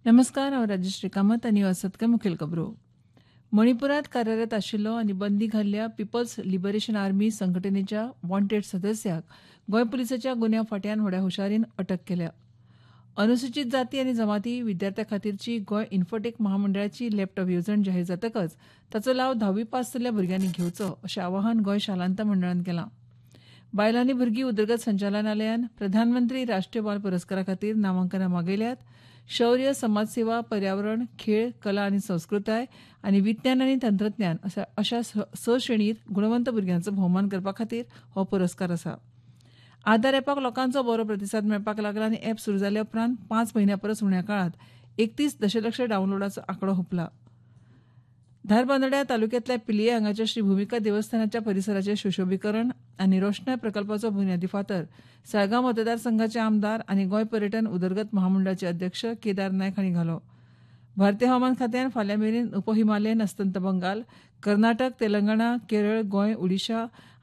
नमस्कार, हांव राजश्री कामत आनी वसतके मुखेल खबरो. मणिपुरांत कार्यरत आशिल्लो आनी बंदी घाल्ल्या पीपल्स लिबरेशन आर्मी संघटनेच्या वॉन्टेड सदस्याक गोंय पुलिसाच्या गुन्यांव फांट्यान व्हड्या हुशारीन अटक केल्या. अनुसूचित जाती आनी जमाती विद्यार्थ्यां खातीरची गोंय इन्फोटेक महामंडळाची लॅपटॉप येवजण जाहीर जातकच ताचो लाव 10वी पास जाल्ल्या भुरग्यांनी घेवचो अशें आवाहन गोंय शालांत मंडळान केलां. बायल आनी भुरगीं उदरगत संचालनालयान प्रधानमंत्री राष्ट्रीय बाल पुरस्कारा खातीर नामांकनां मागयल्यात. शौर्य, समाजसेवा, पर्यावरण, खेळ, कला आनी संस्कृताय आनी विज्ञान आनी तंत्रज्ञान अशा स श्रेणींत गुणवंत भुरग्यांचो भोवमान करपा खातीर हो पुरस्कार आसा. आधार एपाक लोकांचो बरो प्रतिसाद मेळपाक लागला आनी एप सुरू जाल्या उपरांत 5 म्हयन्यां परस उण्या काळात 31 दशलक्ष डावनलोडाचो आंकडो हुंपला. धारबांदोड्या तालुक्यांतल्या पिलये हांगाच्या श्री भुमिका देवस्थानाच्या परिसराचें सुशोभीकरण आनी रोशनाय प्रकल्पाचो बुन्यादी फातर साळगांव मतदारसंघाचे आमदार आनी गोंय पर्यटन उदरगत महामंडळाचे अध्यक्ष केदार नायक हांणी घालो. भारतीय हवामान खात्यान फाल्यां मेरेन उपहिमालयन अस्तंत बंगाल, कर्नाटक, तेलंगणा, केरळ, गोंय, ओडिशा